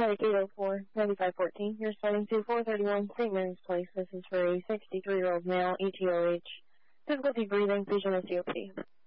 Medic 804-9514. You're responding to 431 St. Mary's Place. This is for a 63-year-old male, ETOH. Difficulty breathing, patient is COPD.